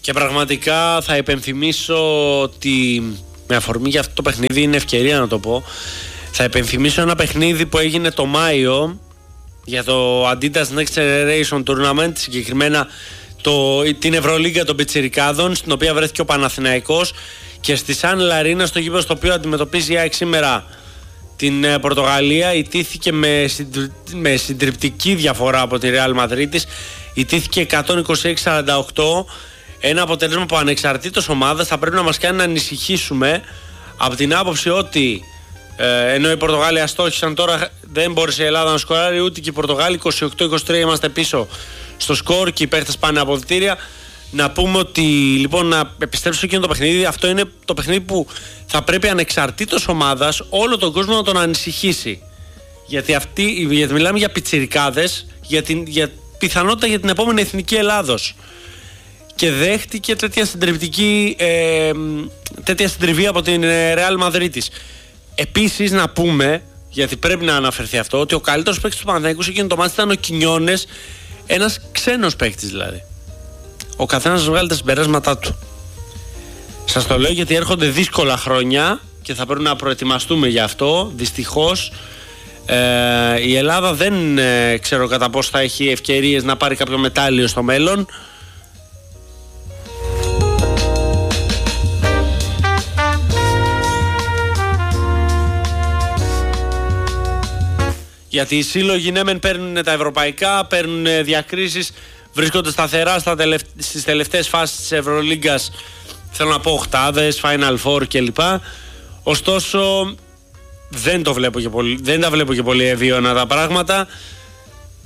Και πραγματικά θα υπενθυμίσω ότι με αφορμή για αυτό το παιχνίδι, είναι ευκαιρία να το πω, θα υπενθυμίσω ένα παιχνίδι που έγινε το Μάιο για το Adidas Next Generation Tournament, συγκεκριμένα την Ευρωλίγκα των Πιτσιρικάδων, στην οποία βρέθηκε ο Παναθηναϊκός, και στη Σαν Λαρίνα, στο γήπεδο στο οποίο αντιμετωπίζει η ΑΕΚ σήμερα την Πορτογαλία, ιτήθηκε με συντριπτική διαφορά από τη Ρεάλ Μαδρίτης, ιτήθηκε 126-48, ένα αποτέλεσμα που ανεξαρτήτως ομάδας θα πρέπει να μας κάνει να ανησυχήσουμε, από την άποψη ότι ενώ οι Πορτογάλοι αστόχησαν, τώρα δεν μπόρεσε η Ελλάδα να σκοράρει, ούτε και οι Πορτογάλοι. 28-23 είμαστε πίσω στο σκορ και οι παίχτες πάνε αποδυτήρια. Να πούμε ότι, λοιπόν, να επιστρέψω σε εκείνο το παιχνίδι. Αυτό είναι το παιχνίδι που θα πρέπει ανεξαρτήτως ομάδας όλο τον κόσμο να τον ανησυχήσει. Γιατί μιλάμε για πιτσιρικάδες, για πιθανότητα για την επόμενη εθνική Ελλάδος. Και δέχτηκε τέτοια συντριβή από την Ρεάλ Μαδρίτης. Επίσης να πούμε, γιατί πρέπει να αναφερθεί αυτό, ότι ο καλύτερος παίκτης του Παναθηναϊκού σε εκείνο το μάτι ήταν ο Κινιόνες, ένας ξένος παίκτης δηλαδή. Ο καθένας σας βγάλει τα συμπεράσματά του. Σας το λέω γιατί έρχονται δύσκολα χρόνια και θα πρέπει να προετοιμαστούμε γι' αυτό. Δυστυχώς η Ελλάδα δεν ξέρω κατά πώς θα έχει ευκαιρίες να πάρει κάποιο μετάλλιο στο μέλλον. Γιατί οι σύλλογοι ναι μεν παίρνουν τα ευρωπαϊκά, παίρνουν διακρίσεις, βρίσκονται σταθερά στις τελευταίες φάσεις της Ευρωλίγκας, θέλω να πω οκτάδες, Final Four κλπ. Ωστόσο δεν τα βλέπω και πολύ εβίωνα τα πράγματα.